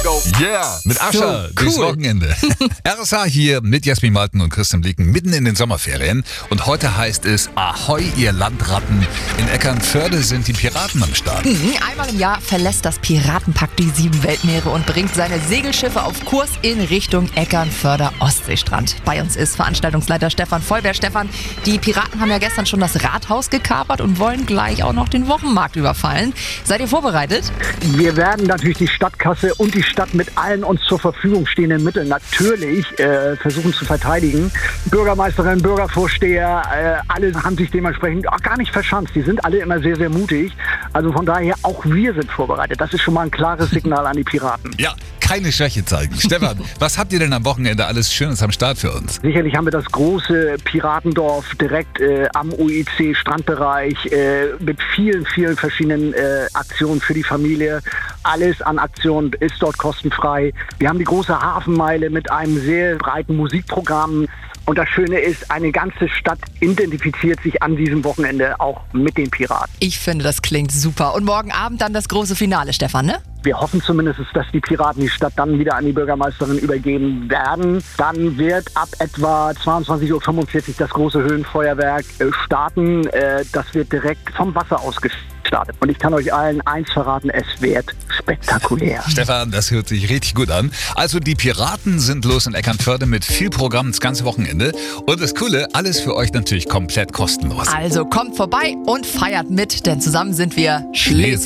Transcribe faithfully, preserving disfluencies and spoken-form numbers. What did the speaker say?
go. Yeah, mit Ascher So, durchs cool. Wochenende. R S A hier mit Jasmin Malten und Christian Blieken mitten in den Sommerferien. Und heute heißt es Ahoi, ihr Landratten. In Eckernförde sind die Piraten am Start. Mhm, Einmal im Jahr verlässt das Piratenpack die sieben Weltmeere und bringt seine Segelschiffe auf Kurs in Richtung Eckernförder Ostseestrand. Bei uns ist Veranstaltungsleiter Stefan Vollberg. Stefan, die Piraten haben ja gestern schon das Rathaus gekapert und wollen gleich auch noch den Wochenmarkt überfallen. Seid ihr vorbereitet? Wir werden natürlich die Stadtkasse und die Stadt mit allen uns zur Verfügung stehenden Mitteln natürlich äh, versuchen zu verteidigen. Bürgermeisterin, Bürgervorsteher, äh, alle haben sich dementsprechend auch gar nicht verschanzt. Die sind alle immer sehr, sehr mutig. Also von daher, auch wir sind vorbereitet. Das ist schon mal ein klares Signal an die Piraten. Ja, keine Schwäche zeigen. Stefan, was habt ihr denn am Wochenende alles Schönes am Start für uns? Sicherlich haben wir das große Piratendorf direkt äh, am U I C-Strandbereich äh, mit vielen, vielen verschiedenen äh, Aktionen für die Familie. Alles an Aktionen ist dort kostenfrei. Wir haben die große Hafenmeile mit einem sehr breiten Musikprogramm. Und das Schöne ist, eine ganze Stadt identifiziert sich an diesem Wochenende auch mit den Piraten. Ich finde, das klingt super. Und morgen Abend dann das große Finale, Stefan, ne? Wir hoffen zumindest, dass die Piraten die Stadt dann wieder an die Bürgermeisterin übergeben werden. Dann wird ab etwa zweiundzwanzig Uhr fünfundvierzig das große Höhenfeuerwerk äh, starten. Äh, das wird direkt vom Wasser aus gestartet. Und ich kann euch allen eins verraten, es wird spektakulär. Stefan, das hört sich richtig gut an. Also die Piraten sind los in Eckernförde mit viel Programm das ganze Wochenende. Und das Coole, alles für euch natürlich komplett kostenlos. Also kommt vorbei und feiert mit, denn zusammen sind wir Schleswig.